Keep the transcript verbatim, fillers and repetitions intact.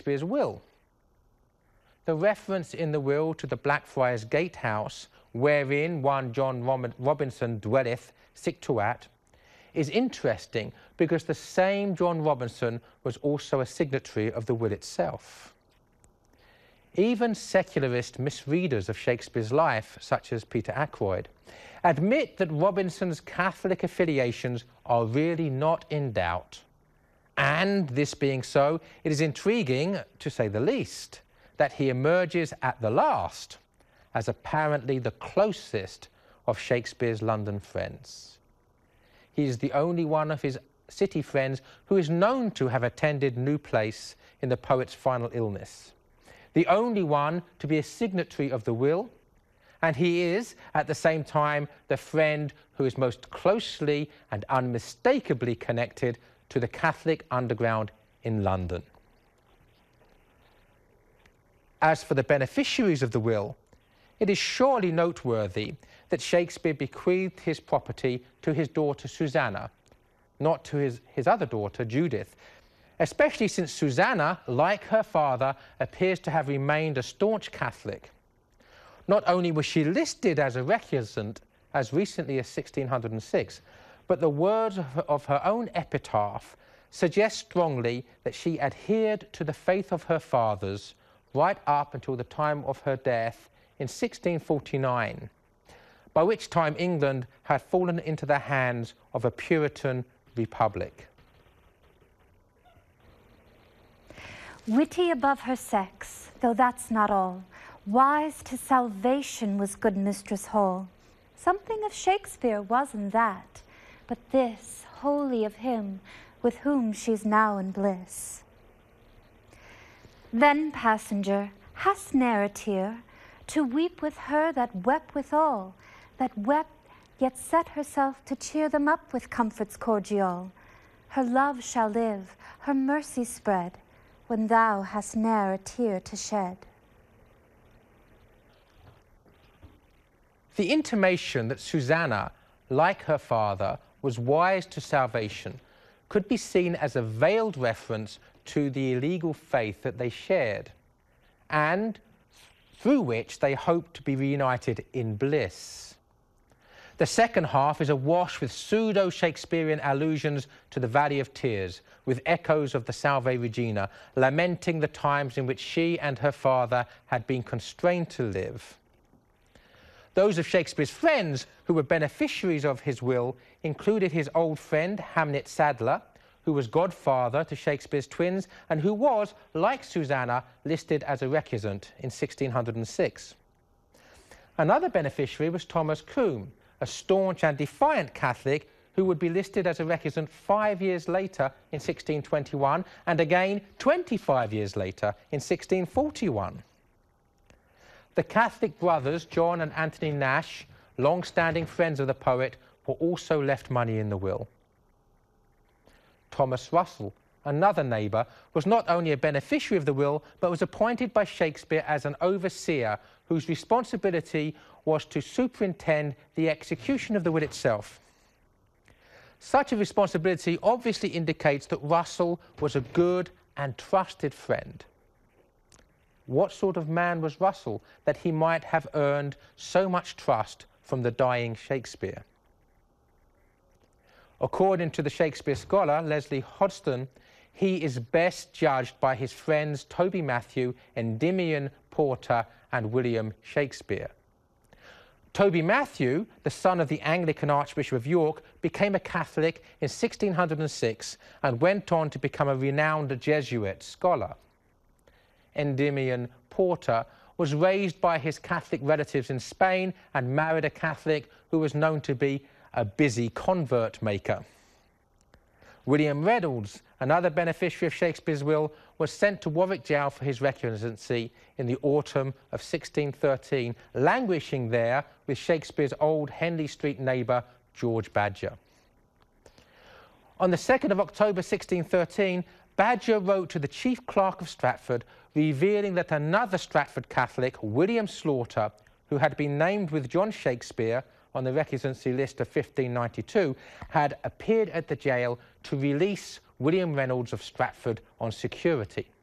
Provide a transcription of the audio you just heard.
Shakespeare's will. The reference in the will to the Blackfriars Gatehouse, wherein one John Robinson dwelleth situat, is interesting because the same John Robinson was also a signatory of the will itself. Even secularist misreaders of Shakespeare's life, such as Peter Ackroyd, admit that Robinson's Catholic affiliations are really not in doubt. And this being so, it is intriguing, to say the least, that he emerges at the last as apparently the closest of Shakespeare's London friends. He is the only one of his city friends who is known to have attended New Place in the poet's final illness, the only one to be a signatory of the will, and he is, at the same time, the friend who is most closely and unmistakably connected to the Catholic underground in London. As for the beneficiaries of the will, it is surely noteworthy that Shakespeare bequeathed his property to his daughter Susanna, not to his, his other daughter Judith, especially since Susanna, like her father, appears to have remained a staunch Catholic. Not only was she listed as a recusant as recently as sixteen oh six, but the words of her, of her own epitaph suggest strongly that she adhered to the faith of her fathers right up until the time of her death in sixteen forty-nine, by which time England had fallen into the hands of a Puritan republic. Witty above her sex, though that's not all, wise to salvation was good Mistress Hall. Something of Shakespeare was in that, but this wholly of him with whom she's now in bliss. Then, passenger, hast ne'er a tear to weep with her that wept withal, that wept yet set herself to cheer them up with comforts cordial? Her love shall live, her mercy spread, when thou hast ne'er a tear to shed. The intimation that Susanna, like her father, was wise to salvation could be seen as a veiled reference to the illegal faith that they shared, and through which they hoped to be reunited in bliss. The second half is awash with pseudo-Shakespearean allusions to the Valley of Tears, with echoes of the Salve Regina, lamenting the times in which she and her father had been constrained to live. Those of Shakespeare's friends who were beneficiaries of his will included his old friend Hamnet Sadler, who was godfather to Shakespeare's twins and who was, like Susanna, listed as a recusant in sixteen oh six. Another beneficiary was Thomas Combe, a staunch and defiant Catholic who would be listed as a recusant five years later in sixteen twenty-one and again twenty-five years later in sixteen forty-one. The Catholic brothers, John and Anthony Nash, long-standing friends of the poet, were also left money in the will. Thomas Russell, another neighbour, was not only a beneficiary of the will, but was appointed by Shakespeare as an overseer whose responsibility was to superintend the execution of the will itself. Such a responsibility obviously indicates that Russell was a good and trusted friend. What sort of man was Russell that he might have earned so much trust from the dying Shakespeare? According to the Shakespeare scholar Leslie Hodgson, he is best judged by his friends Toby Matthew, Endymion Porter and William Shakespeare. Toby Matthew, the son of the Anglican Archbishop of York, became a Catholic in sixteen oh six and went on to become a renowned Jesuit scholar. Endymion Porter was raised by his Catholic relatives in Spain and married a Catholic who was known to be a busy convert maker. William Reynolds, another beneficiary of Shakespeare's will, was sent to Warwick Gaol for his recusancy in the autumn of sixteen thirteen, languishing there with Shakespeare's old Henley Street neighbour, George Badger. On the second of October sixteen thirteen, Badger wrote to the chief clerk of Stratford, revealing that another Stratford Catholic, William Slaughter, who had been named with John Shakespeare on the recusancy list of fifteen ninety-two, had appeared at the jail to release William Reynolds of Stratford on security.